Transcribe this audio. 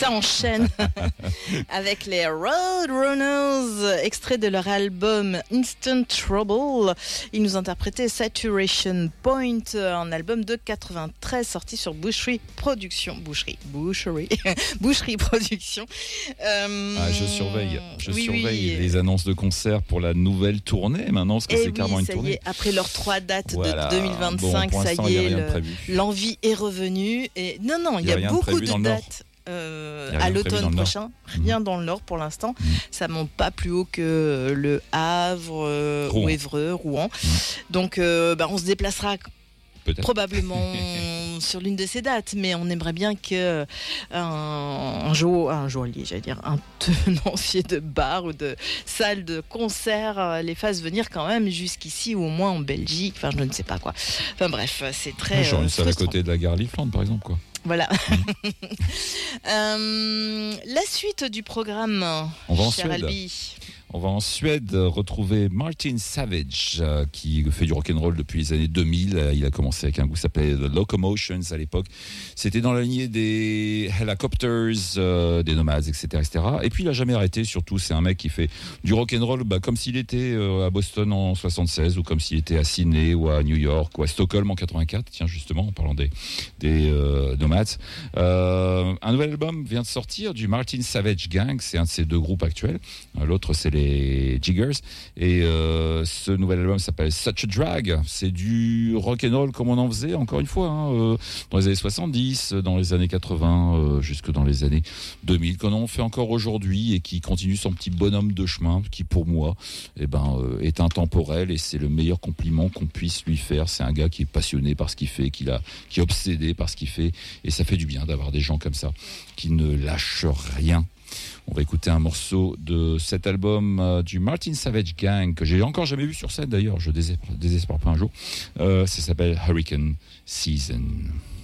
t'enchaînes avec les Roadrunners, extrait de leur album Instant Trouble. Ils nous interprétaient Saturation Point, un album de 93 sorti sur Boucherie Production. Boucherie Production. Je surveille les annonces de concerts pour la nouvelle tournée maintenant, parce que c'est carrément une tournée. Y est, après leurs 3 dates de 2025, bon, ça y est, l'envie est revenue. Et non, il y a beaucoup de dates. À l'automne prochain, rien dans le Nord pour l'instant. Ça monte pas plus haut que le Havre ou Évreux, Rouen. Donc on se déplacera probablement sur l'une de ces dates, mais on aimerait bien que un joaillier, j'allais dire, un tenancier de bar ou de salle de concert les fasse venir quand même jusqu'ici ou au moins en Belgique. Enfin, je ne sais pas quoi. Enfin bref, c'est très. Genre une salle à côté de la gare Liffland, par exemple, quoi. Voilà. La suite du programme. On va en cher Suède. Albi. On va en Suède retrouver Martin Savage, qui fait du rock'n'roll depuis les années 2000. Il a commencé avec un groupe qui s'appelait The Locomotions à l'époque. C'était dans la lignée des Helicopters, des Nomads, etc., etc. Et puis il a jamais arrêté. Surtout, c'est un mec qui fait du rock'n'roll comme s'il était à Boston en 76 ou comme s'il était à Sydney ou à New York ou à Stockholm en 84. Tiens, justement, en parlant des Nomads. Un nouvel album vient de sortir du Martin Savage Gang. C'est un de ses 2 groupes actuels. L'autre, c'est les Jiggers, et ce nouvel album s'appelle Such a Drag. C'est du rock'n'roll comme on en faisait, encore une fois, dans les années 70, dans les années 80, jusque dans les années 2000, qu'on en fait encore aujourd'hui, et qui continue son petit bonhomme de chemin, qui pour moi est intemporel, et c'est le meilleur compliment qu'on puisse lui faire. C'est un gars qui est passionné par ce qu'il fait, qui est obsédé par ce qu'il fait, et ça fait du bien d'avoir des gens comme ça qui ne lâchent rien. On va écouter un morceau de cet album du Martin Savage Gang, que j'ai encore jamais vu sur scène d'ailleurs, je désespère pas un jour. Ça s'appelle Hurricane Season.